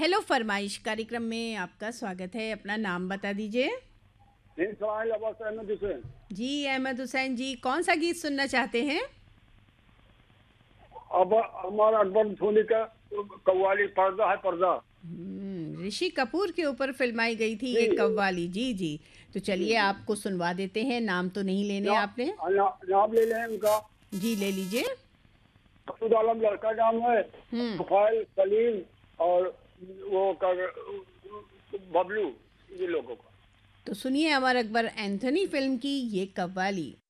Hello फरमाइश कार्यक्रम में आपका स्वागत है। अपना नाम बता दीजिए। अब्बास अहमद हुसैन। जी अहमद हुसैन जी, कौन सा गीत सुनना चाहते हैं? अब हमारा अकबर धोनी का कव्वाली पर्दा है पर्दा। ऋषि कपूर के ऊपर फिल्माई गई थी जी ये कव्वाली। जी जी। तो जी चलिए जी। आपको सुनवा देते हैं। नाम तो नहीं लेने ना, आपने। नाम ले लें उनका। जी ले लीजिए। मसूद आलम लड़का नाम है। हम्म। तुफाइल सलीम और वो कर बबलू, ये लोगों का। तो सुनिए अमर अकबर एंथोनी फिल्म की ये कव्वाली।